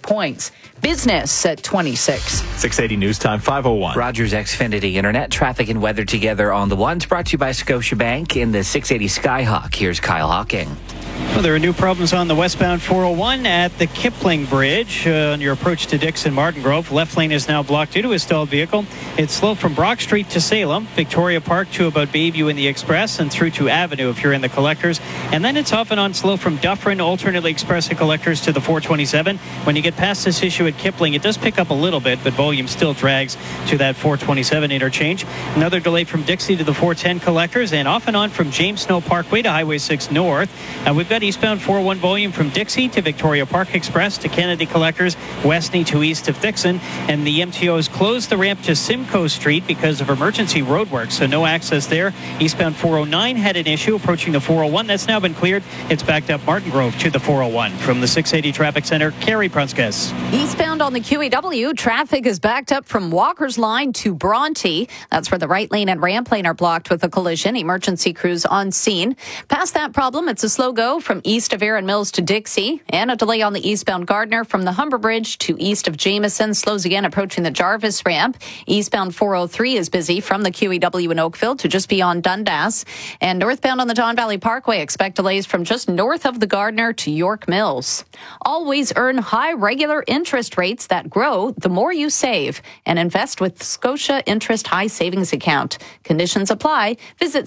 points. Business at 26. 680 News Time, 5:01. Rogers Xfinity Internet traffic and weather together on the ones, brought to you by Scotiabank in the 680 Skyhawk. Here's Kyle Hawking. Well, there are new problems on the westbound 401 at the Kipling Bridge on your approach to Dixon Martin Grove. Left lane is now blocked due to a stalled vehicle. It's slow from Brock Street to Salem, Victoria Park to about Bayview in the Express, and through to Avenue if you're in the Collectors. And then it's off and on slow from Dufferin, alternately Express and Collectors to the 427. When you get past this issue at Kipling, it does pick up a little bit, but volume still drags to that 427 interchange. Another delay from Dixie to the 410 Collectors, and off and on from James Snow Parkway to Highway 6 North. We've got eastbound 401 volume from Dixie to Victoria Park Express to Kennedy Collectors, Westney to east of Dixon, and the MTOs closed the ramp to Simcoe Street because of emergency roadwork, so no access there. Eastbound 409 had an issue approaching the 401. That's now been cleared. It's backed up Martin Grove to the 401. From the 680 Traffic Center, Carrie Prunskes. Eastbound on the QEW, traffic is backed up from Walker's Line to Bronte. That's where the right lane and ramp lane are blocked with a collision. Emergency crews on scene. Past that problem, it's a slow go from east of Aaron Mills to Dixie, and a delay on the eastbound Gardner from the Humber Bridge to east of Jameson. Slows again approaching the Jarvis ramp. Eastbound 403 is busy from the QEW in Oakville to just beyond Dundas. And northbound on the Don Valley Parkway, expect delays from just north of the Gardner to York Mills. Always earn high regular interest rates that grow the more you save, and invest with Scotia Interest High Savings Account. Conditions apply. Visit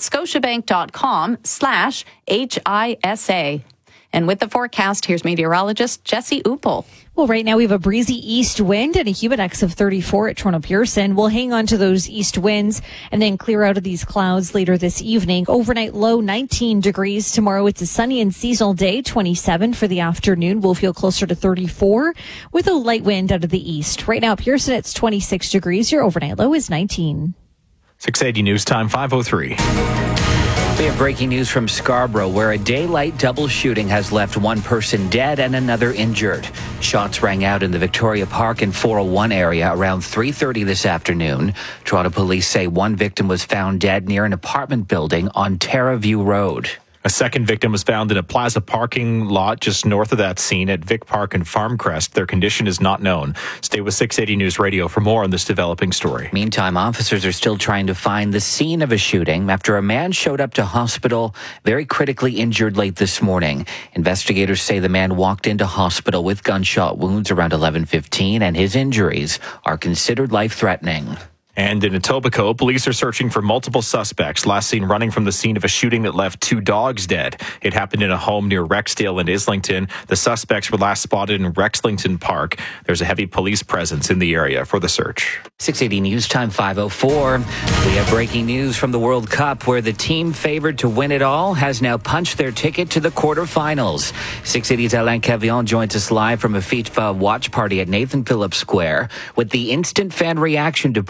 scotiabank.com/HISA. And with the forecast, here's meteorologist Jesse Uppel. Well, right now we have a breezy east wind and a humidex of 34 at Toronto Pearson. We'll hang on to those east winds and then clear out of these clouds later this evening. Overnight low 19 degrees. Tomorrow it's a sunny and seasonal day, 27 for the afternoon. We'll feel closer to 34 with a light wind out of the east. Right now Pearson, it's 26 degrees. Your overnight low is 19. 680 News Time, 5:03. We have breaking news from Scarborough, where a daylight double shooting has left one person dead and another injured. Shots rang out in the Victoria Park and 401 area around 3:30 this afternoon. Toronto police say one victim was found dead near an apartment building on Terraview Road. A second victim was found in a plaza parking lot just north of that scene at Vic Park and Farmcrest. Their condition is not known. Stay with 680 News Radio for more on this developing story. Meantime, officers are still trying to find the scene of a shooting after a man showed up to hospital very critically injured late this morning. Investigators say the man walked into hospital with gunshot wounds around 11:15, and his injuries are considered life-threatening. And in Etobicoke, police are searching for multiple suspects, last seen running from the scene of a shooting that left two dogs dead. It happened in a home near Rexdale and Islington. The suspects were last spotted in Rexlington Park. There's a heavy police presence in the area for the search. 680 News Time, 5:04. We have breaking news from the World Cup, where the team favored to win it all has now punched their ticket to the quarterfinals. 680's Alain Cavillon joins us live from a FIFA watch party at Nathan Phillips Square with the instant fan reaction to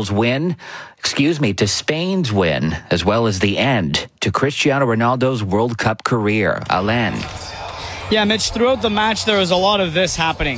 to Spain's win, as well as the end to Cristiano Ronaldo's World Cup career. Alain. Yeah, Mitch, throughout the match, there was a lot of this happening.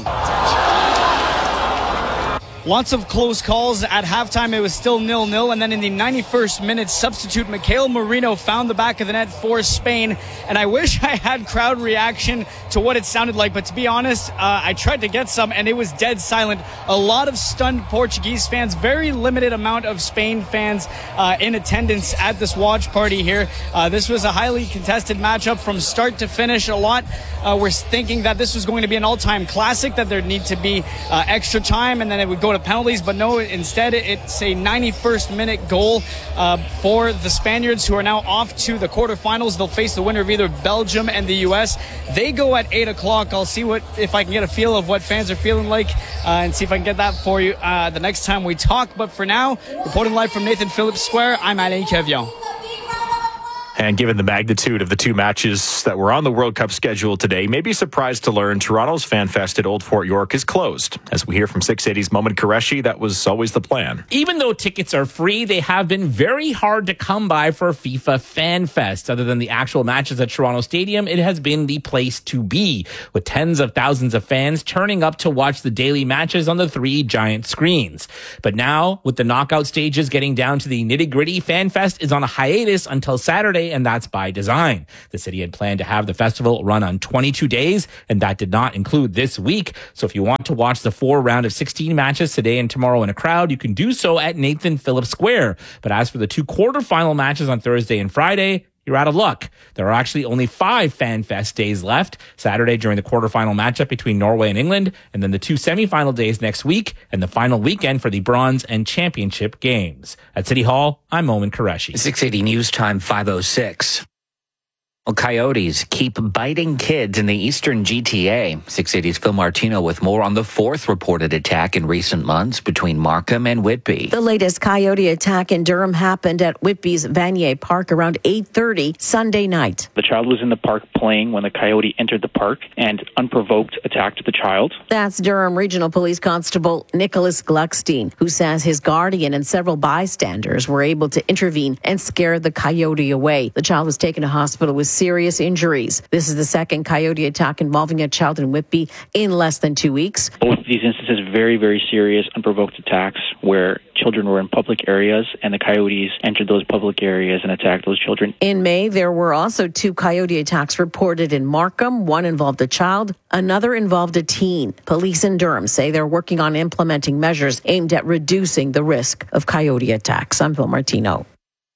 Lots of close calls. At halftime, it was still 0-0. And then in the 91st minute, substitute Mikel Merino found the back of the net for Spain. And I wish I had crowd reaction to what it sounded like. But to be honest, I tried to get some, and it was dead silent. A lot of stunned Portuguese fans. Very limited amount of Spain fans in attendance at this watch party here. This was a highly contested matchup from start to finish. A lot were thinking that this was going to be an all-time classic, that there'd need to be extra time, and then it would go to penalties, but no, instead it's a 91st minute goal for the Spaniards, who are now off to the quarterfinals. They'll face the winner of either Belgium and the US. They go at 8 o'clock. I'll see if I can get a feel of what fans are feeling like and see if I can get that for you the next time we talk. But for now, reporting live from Nathan Phillips Square, I'm Alain Cavillon. And given the magnitude of the two matches that were on the World Cup schedule today, may be surprised to learn Toronto's Fan Fest at Old Fort York is closed. As we hear from 680's Moment Qureshi, that was always the plan. Even though tickets are free, they have been very hard to come by for FIFA Fan Fest. Other than the actual matches at Toronto Stadium, it has been the place to be, with tens of thousands of fans turning up to watch the daily matches on the three giant screens. But now, with the knockout stages getting down to the nitty-gritty, Fan Fest is on a hiatus until Saturday, Friday, and that's by design. The city had planned to have the festival run on 22 days, and that did not include this week. So if you want to watch the 4 round of 16 matches today and tomorrow in a crowd, you can do so at Nathan Phillips Square. But as for the 2 quarterfinal matches on Thursday and Friday, you're out of luck. There are actually only 5 FanFest days left. Saturday during the quarterfinal matchup between Norway and England, and then the 2 semifinal days next week, and the final weekend for the bronze and championship games. At City Hall, I'm Omen Qureshi. 680 News Time 5:06. Well, coyotes keep biting kids in the eastern GTA. 680's Phil Martino with more on the 4th reported attack in recent months between Markham and Whitby. The latest coyote attack in Durham happened at Whitby's Vanier Park around 8:30 Sunday night. The child was in the park playing when the coyote entered the park and unprovoked attacked the child. That's Durham Regional Police Constable Nicholas Gluckstein, who says his guardian and several bystanders were able to intervene and scare the coyote away. The child was taken to hospital with serious injuries. This is the second coyote attack involving a child in Whitby in less than 2 weeks. Both of these instances, very, very serious, unprovoked attacks where children were in public areas and the coyotes entered those public areas and attacked those children. In May, there were also 2 coyote attacks reported in Markham. One involved a child, another involved a teen. Police in Durham say they're working on implementing measures aimed at reducing the risk of coyote attacks. I'm Phil Martino.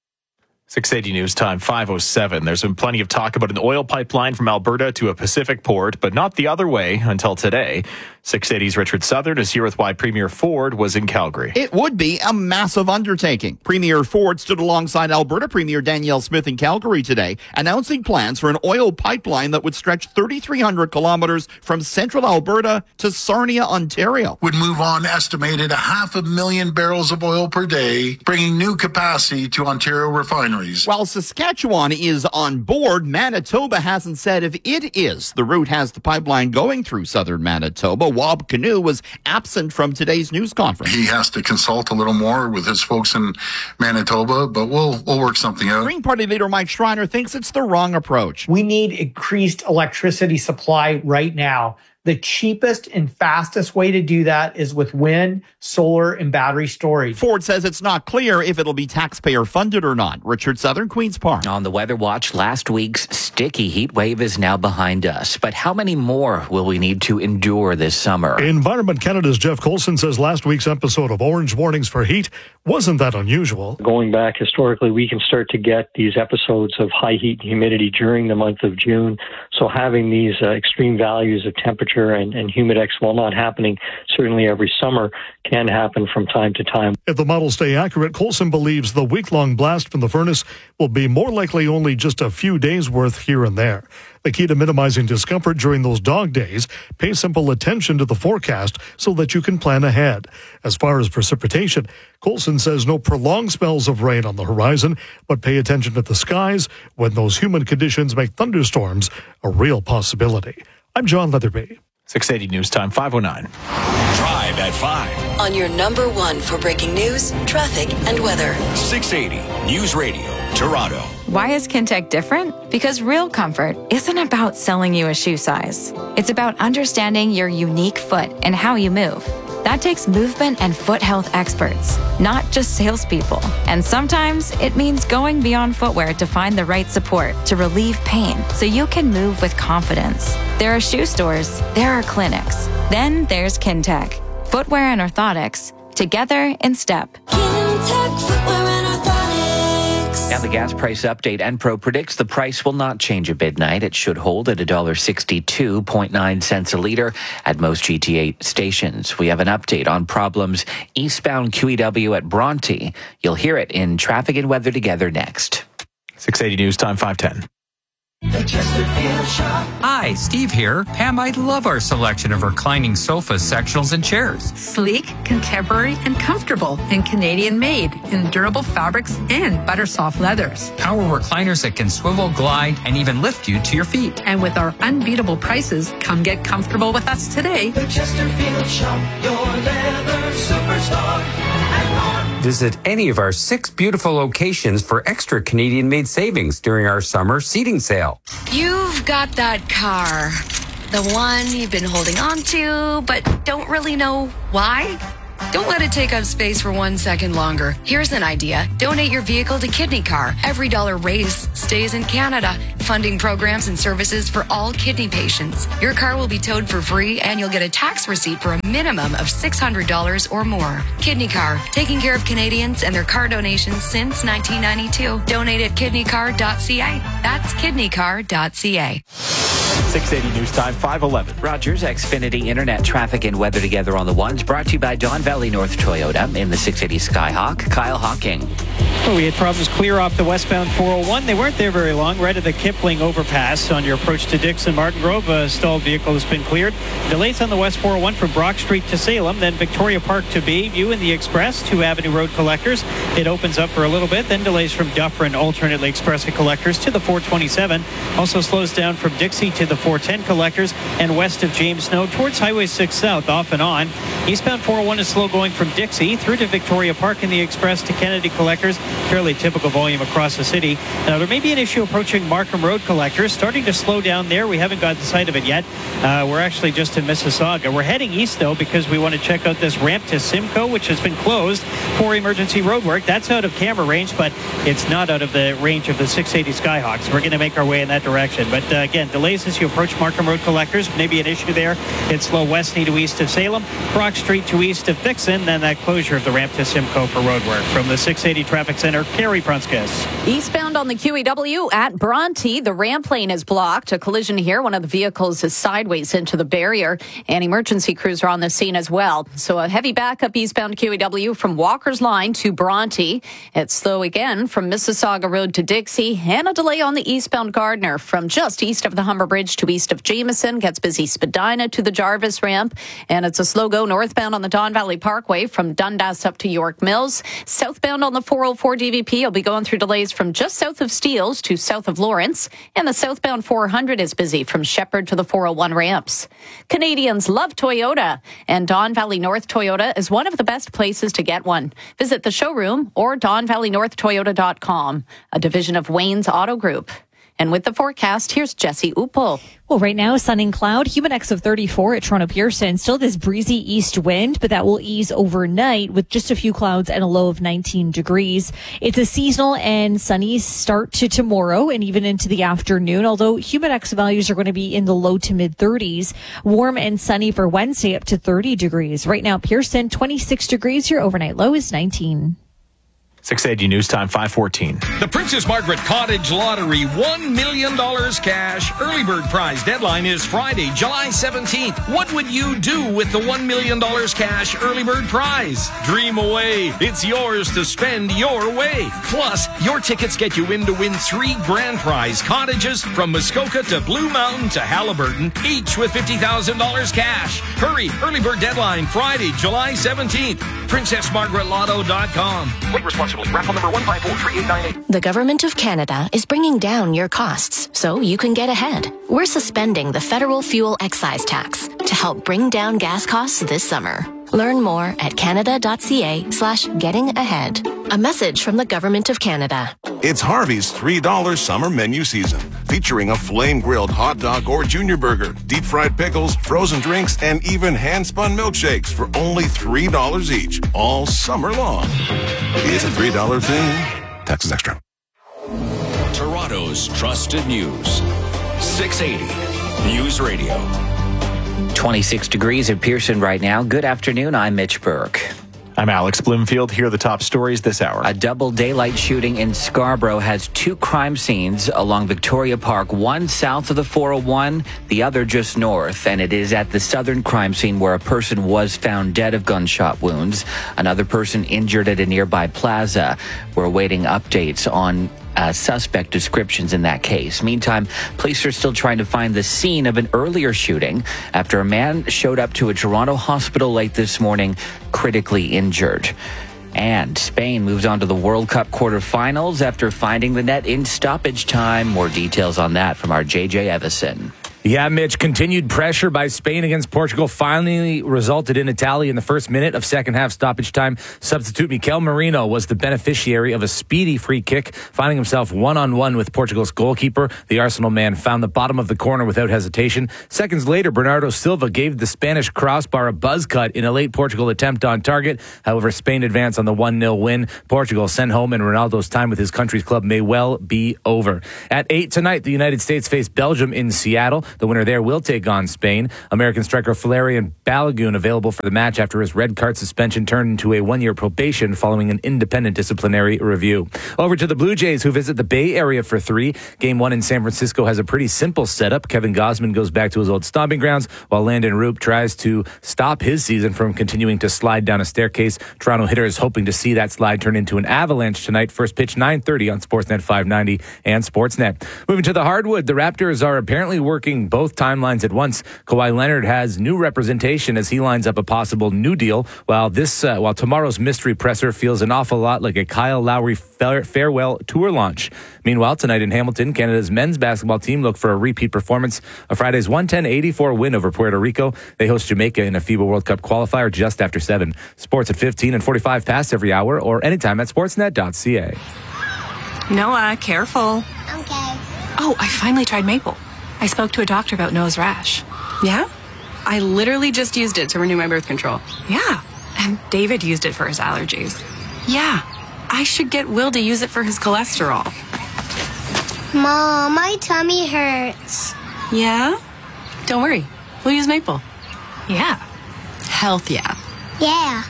680 News Time 5:07. There's been plenty of talk about an oil pipeline from Alberta to a Pacific port, but not the other way until today. 680's Richard Southern is here with why Premier Ford was in Calgary. It would be a massive undertaking. Premier Ford stood alongside Alberta Premier Danielle Smith in Calgary today, announcing plans for an oil pipeline that would stretch 3,300 kilometers from central Alberta to Sarnia, Ontario. Would move on estimated 500,000 barrels of oil per day, bringing new capacity to Ontario refineries. While Saskatchewan is on board, Manitoba hasn't said if it is. The route has the pipeline going through southern Manitoba. Wab Kinew was absent from today's news conference. He has to consult a little more with his folks in Manitoba, but we'll work something out. Green Party leader Mike Schreiner thinks it's the wrong approach. We need increased electricity supply right now. The cheapest and fastest way to do that is with wind, solar, and battery storage. Ford says it's not clear if it'll be taxpayer funded or not. Richard Southern, Queen's Park. On the Weather Watch, last week's sticky heat wave is now behind us. But how many more will we need to endure this summer? Environment Canada's Jeff Coulson says last week's episode of Orange Warnings for Heat wasn't that unusual. Going back historically, we can start to get these episodes of high heat and humidity during the month of June. So having these extreme values of temperature and humidex, while not happening certainly every summer, can happen from time to time. If the models stay accurate, Coulson believes the week-long blast from the furnace will be more likely only just a few days' worth here and there. The key to minimizing discomfort during those dog days, pay simple attention to the forecast so that you can plan ahead. As far as precipitation, Coulson says no prolonged spells of rain on the horizon, but pay attention to the skies when those humid conditions make thunderstorms a real possibility. I'm John Leatherby. 680 News Time 5:09. Drive at 5. On your number one for breaking news, traffic, and weather. 680 News Radio, Toronto. Why is Kintec different? Because real comfort isn't about selling you a shoe size. It's about understanding your unique foot and how you move. That takes movement and foot health experts, not just salespeople. And sometimes it means going beyond footwear to find the right support to relieve pain so you can move with confidence. There are shoe stores, there are clinics. Then there's Kintec. Footwear and orthotics, together in step. Kintec Footwear and Orthotics. Now the gas price update. Enpro predicts the price will not change at midnight. It should hold at $1.62.9 a liter at most GTA stations. We have an update on problems eastbound QEW at Bronte. You'll hear it in Traffic and Weather Together next. 680 News Time 5:10. Hi, Steve here. Pam, I love our selection of reclining sofas, sectionals, and chairs. Sleek, contemporary, and comfortable, and Canadian made in durable fabrics and butter soft leathers. Power recliners that can swivel, glide, and even lift you to your feet. And with our unbeatable prices, come get comfortable with us today. The Chesterfield Shop, your leather superstar. Visit any of our 6 beautiful locations for extra Canadian-made savings during our summer seating sale. You've got that car, the one you've been holding on to, but don't really know why. Don't let it take up space for 1 second longer. Here's an idea. Donate your vehicle to Kidney Car. Every dollar raised stays in Canada, funding programs and services for all kidney patients. Your car will be towed for free and you'll get a tax receipt for a minimum of $600 or more. Kidney Car, taking care of Canadians and their car donations since 1992. Donate at kidneycar.ca. That's kidneycar.ca. 680 News Time, 5:11. Rogers, Xfinity Internet traffic and weather together on the ones. Brought to you by Don Valley North Toyota in the 680 Skyhawk. Kyle Hawking. Well, we had problems clear off the westbound 401. They weren't there very long. Right at the Kipling overpass on your approach to Dixon Martin Grove. A stalled vehicle has been cleared. Delays on the west 401 from Brock Street to Salem, then Victoria Park to Bayview in the Express, 2 Avenue Road collectors. It opens up for a little bit. Then delays from Dufferin, alternately Express and collectors to the 427. Also slows down from Dixie to the 410 collectors and west of James Snow towards Highway 6 South off and on. Eastbound 401 is slow going from Dixie through to Victoria Park in the Express to Kennedy collectors. Fairly typical volume across the city. Now there may be an issue approaching Markham Road collectors. Starting to slow down there. We haven't got the sight of it yet. We're actually just in Mississauga. We're heading east though because we want to check out this ramp to Simcoe, which has been closed for emergency road work. That's out of camera range, but it's not out of the range of the 680 Skyhawks. We're going to make our way in that direction. But again, delays as you approach Markham Road collectors. Maybe an issue there. It's slow west to east of Salem, Brock Street to east of Dixon, then that closure of the ramp to Simcoe for road work. From the 680 Traffic Center, Carrie Prunskis. Eastbound on the QEW at Bronte, the ramp lane is blocked. A collision here. One of the vehicles is sideways into the barrier, and emergency crews are on the scene as well. So a heavy backup eastbound QEW from Walker's Line to Bronte. It's slow again from Mississauga Road to Dixie, and a delay on the eastbound Gardner from just east of the Humber Bridge to east of Jameson. Gets busy Spadina to the Jarvis ramp, and it's a slow go northbound on the Don Valley Parkway from Dundas up to York Mills. Southbound on the 404 DVP, you'll be going through delays from just south of Steeles to south of Lawrence, and the southbound 400 is busy from Shepherd to the 401 ramps. Canadians love Toyota, and Don Valley North Toyota is one of the best places to get one. Visit the showroom or DonValleyNorthToyota.com, a division of Wayne's Auto Group. And with the forecast, here's Jesse Uppel. Well, right now, sun and cloud, humidex of 34 at Toronto Pearson. Still this breezy east wind, but that will ease overnight with just a few clouds and a low of 19 degrees. It's a seasonal and sunny start to tomorrow and even into the afternoon, although humidex values are going to be in the low to mid 30s. Warm and sunny for Wednesday up to 30 degrees. Right now, Pearson, 26 degrees. Your overnight low is 19. 680 News Time, 5:14. The Princess Margaret Cottage Lottery, $1 million cash. Early bird prize deadline is Friday, July 17th. What would you do with the $1 million cash early bird prize? Dream away. It's yours to spend your way. Plus, your tickets get you in to win 3 grand prize cottages from Muskoka to Blue Mountain to Halliburton, each with $50,000 cash. Hurry. Early bird deadline, Friday, July 17th. PrincessMargaretLotto.com. Wait responsibly. Raffle number 1543898. The Government of Canada is bringing down your costs so you can get ahead. We're suspending the federal fuel excise tax to help bring down gas costs this summer. Learn more at canada.ca/getting-ahead. A message from the Government of Canada. It's Harvey's $3 summer menu season, featuring a flame-grilled hot dog or junior burger, deep-fried pickles, frozen drinks, and even hand-spun milkshakes for only $3 each, all summer long. It's a $3 thing. Taxes extra. Toronto's trusted news. 680 News Radio. 26 degrees at Pearson right now. Good afternoon. I'm Mitch Burke. I'm Alex Bloomfield. Here are the top stories this hour. A double daylight shooting in Scarborough has 2 crime scenes along Victoria Park, one south of the 401, the other just north. And it is at the southern crime scene where a person was found dead of gunshot wounds. Another person injured at a nearby plaza. We're awaiting updates on suspect descriptions in that case. Meantime, police are still trying to find the scene of an earlier shooting after a man showed up to a Toronto hospital late this morning, critically injured. And Spain moves on to the World Cup quarterfinals after finding the net in stoppage time. More details on that from our JJ Evison. Yeah, Mitch, continued pressure by Spain against Portugal finally resulted in a tally in the first minute of second half stoppage time. Substitute Mikel Merino was the beneficiary of a speedy free kick, finding himself one-on-one with Portugal's goalkeeper. The Arsenal man found the bottom of the corner without hesitation. Seconds later, Bernardo Silva gave the Spanish crossbar a buzz cut in a late Portugal attempt on target. However, Spain advanced on the 1-0 win. Portugal sent home, and Ronaldo's time with his country's club may well be over. At 8 tonight, the United States face Belgium in Seattle. The winner there will take on Spain. American striker Valerian Balogun available for the match after his red card suspension turned into a 1-year probation following an independent disciplinary review. Over to the Blue Jays, who visit the Bay Area for 3. Game 1 in San Francisco has a pretty simple setup. Kevin Gausman goes back to his old stomping grounds, while Landon Roop tries to stop his season from continuing to slide down a staircase. Toronto hitter is hoping to see that slide turn into an avalanche tonight. First pitch 9:30 on Sportsnet 590 and Sportsnet. Moving to the hardwood, the Raptors are apparently working both timelines at once. Kawhi Leonard has new representation as he lines up a possible new deal, while tomorrow's mystery presser feels an awful lot like a Kyle Lowry farewell tour launch. Meanwhile, tonight in Hamilton, Canada's men's basketball team look for a repeat performance of Friday's 110-84 win over Puerto Rico. They host Jamaica in a FIBA World Cup qualifier just after 7. Sports at 15 and 45 past every hour or anytime at sportsnet.ca. Noah, careful. Okay. Oh, I finally tried maple. I spoke to a doctor about Noah's rash. Yeah? I literally just used it to renew my birth control. Yeah. And David used it for his allergies. Yeah. I should get Will to use it for his cholesterol. Mom, my tummy hurts. Yeah? Don't worry. We'll use maple. Yeah. Health, yeah. Yeah.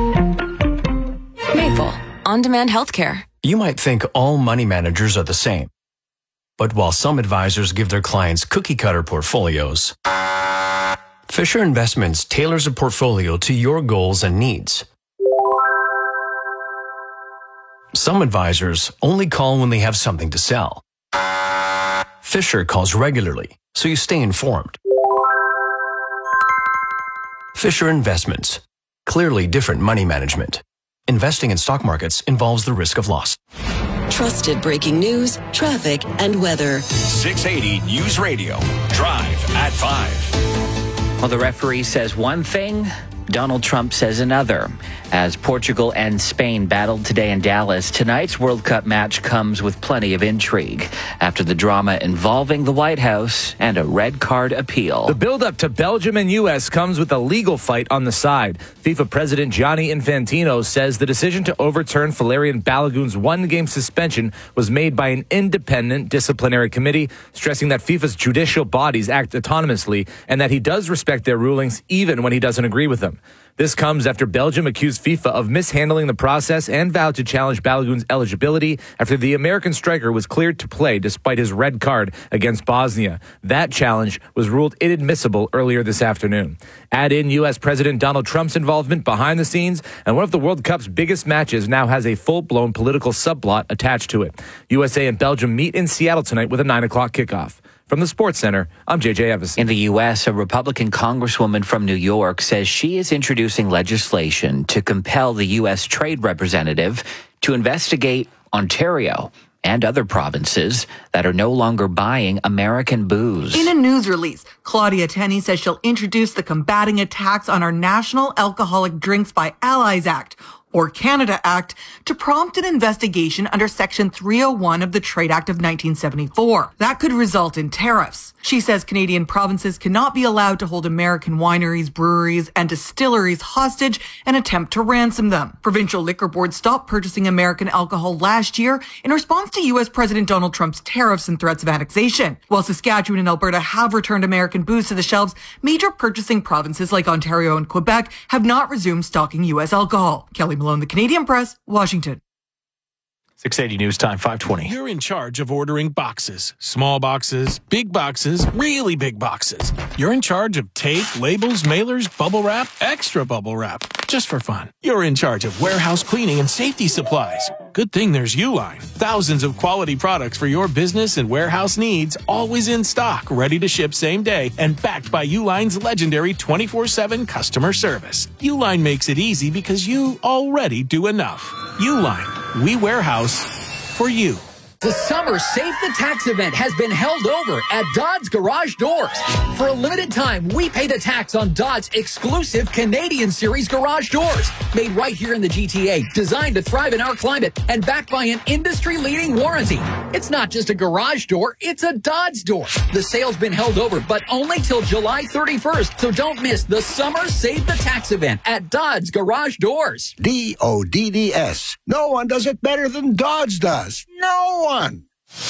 Maple. On-demand healthcare. You might think all money managers are the same. But while some advisors give their clients cookie-cutter portfolios, Fisher Investments tailors a portfolio to your goals and needs. Some advisors only call when they have something to sell. Fisher calls regularly, so you stay informed. Fisher Investments. Clearly different money management. Investing in stock markets involves the risk of loss. Trusted breaking news, traffic, and weather. 680 News Radio. Drive at 5. Well, the referee says one thing, Donald Trump says another. As Portugal and Spain battled today in Dallas, tonight's World Cup match comes with plenty of intrigue after the drama involving the White House and a red card appeal. The build-up to Belgium and U.S. comes with a legal fight on the side. FIFA President Gianni Infantino says the decision to overturn Valerian Balogun's one-game suspension was made by an independent disciplinary committee, stressing that FIFA's judicial bodies act autonomously and that he does respect their rulings even when he doesn't agree with them. This comes after Belgium accused FIFA of mishandling the process and vowed to challenge Balogun's eligibility after the American striker was cleared to play despite his red card against Bosnia. That challenge was ruled inadmissible earlier this afternoon. Add in U.S. President Donald Trump's involvement behind the scenes, and one of the World Cup's biggest matches now has a full-blown political subplot attached to it. USA and Belgium meet in Seattle tonight with a 9 o'clock kickoff. From the Sports Center, I'm JJ Evison. In the U.S., a Republican congresswoman from New York says she is introducing legislation to compel the U.S. Trade Representative to investigate Ontario and other provinces that are no longer buying American booze. In a news release, Claudia Tenney says she'll introduce the Combating Attacks on Our National Alcoholic Drinks by Allies Act, or Canada Act, to prompt an investigation under Section 301 of the Trade Act of 1974. That could result in tariffs. She says Canadian provinces cannot be allowed to hold American wineries, breweries, and distilleries hostage and attempt to ransom them. Provincial liquor boards stopped purchasing American alcohol last year in response to U.S. President Donald Trump's tariffs and threats of annexation. While Saskatchewan and Alberta have returned American booze to the shelves, major purchasing provinces like Ontario and Quebec have not resumed stocking U.S. alcohol. Kelly Malone, The Canadian Press, Washington. 680 News Time, 520. You're in charge of ordering boxes. Small boxes, big boxes, really big boxes. You're in charge of tape, labels, mailers, bubble wrap, extra bubble wrap. Just for fun. You're in charge of warehouse cleaning and safety supplies. Good thing there's Uline. Thousands of quality products for your business and warehouse needs, always in stock, ready to ship same day, and backed by Uline's legendary 24/7 customer service. Uline makes it easy because you already do enough. Uline. We warehouse for you. The Summer Save the Tax event has been held over at Dodds Garage Doors. For a limited time, we pay the tax on Dodds exclusive Canadian Series garage doors. Made right here in the GTA, designed to thrive in our climate, and backed by an industry-leading warranty. It's not just a garage door, it's a Dodds door. The sale's been held over, but only till July 31st, so don't miss the Summer Save the Tax event at Dodds Garage Doors. DODDS. No one does it better than Dodds does. No one.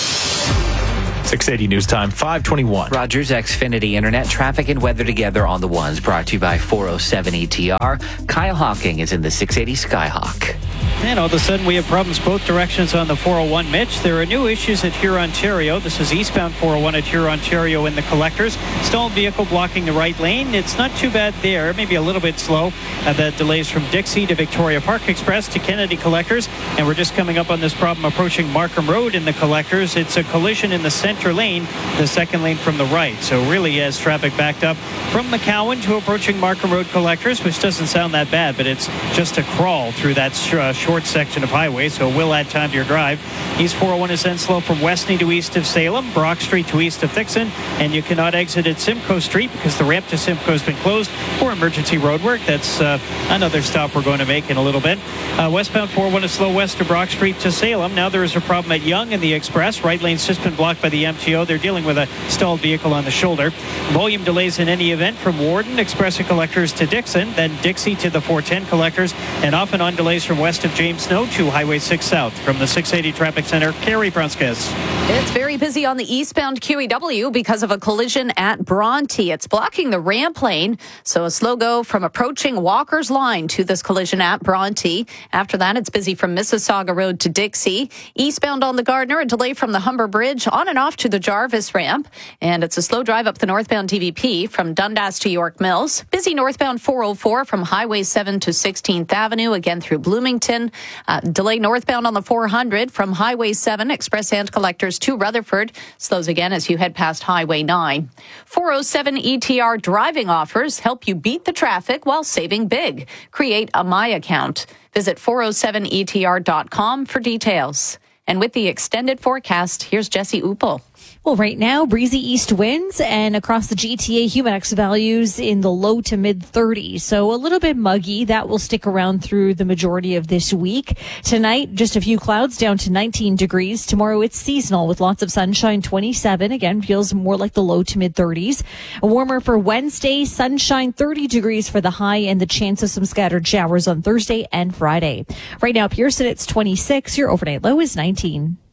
680 News Time, 521. Rogers Xfinity Internet traffic and weather together on the ones, brought to you by 407 ETR. Kyle Hawking is in the 680 Skyhawk. And all of a sudden, we have problems both directions on the 401, Mitch. There are new issues at Hurontario. This is eastbound 401 at Hurontario in the collectors. Stalled vehicle blocking the right lane. It's not too bad there, maybe a little bit slow. The delays from Dixie to Victoria Park Express to Kennedy collectors. And we're just coming up on this problem approaching Markham Road in the collectors. It's a collision in the center lane, the second lane from the right. So really has traffic backed up from McCowan to approaching Markham Road collectors, which doesn't sound that bad, but it's just a crawl through that short section of highway, so it will add time to your drive. East 401 is then slow from Westney to east of Salem, Brock Street to east of Thixon, and you cannot exit at Simcoe Street because the ramp to Simcoe has been closed for emergency road work. That's another stop we're going to make in a little bit. Westbound 401 is slow west of Brock Street to Salem. Now there is a problem at Yonge in the Express. Right lane's just been blocked by the MTO. They're dealing with a stalled vehicle on the shoulder. Volume delays in any event from Warden, Express and collectors to Dixon, then Dixie to the 410 collectors, and off and on delays from west of James Snow to Highway 6 South. From the 680 Traffic Center, Carrie Brunskes. It's very busy on the eastbound QEW because of a collision at Bronte. It's blocking the ramp lane, so a slow go from approaching Walker's Line to this collision at Bronte. After that, it's busy from Mississauga Road to Dixie. Eastbound on the Gardner, a delay from the Humber Bridge on and off to the Jarvis ramp. And it's a slow drive up the northbound DVP from Dundas to York Mills. Busy northbound 404 from Highway 7 to 16th Avenue, again through Bloomington. Delay northbound on the 400 from Highway 7, Express and collectors to Rutherford. Slows again as you head past Highway 9. 407 ETR driving offers help you beat the traffic while saving big. Create a My account. Visit 407etr.com for details. And with the extended forecast, here's Jesse Uppel. Well, right now, breezy east winds and across the GTA, Humidex values in the low to mid 30s. So a little bit muggy. That will stick around through the majority of this week. Tonight, just a few clouds down to 19 degrees. Tomorrow, it's seasonal with lots of sunshine, 27. Again, feels more like the low to mid 30s. Warmer for Wednesday, sunshine, 30 degrees for the high and the chance of some scattered showers on Thursday and Friday. Right now, Pearson, it's 26. Your overnight low is 19.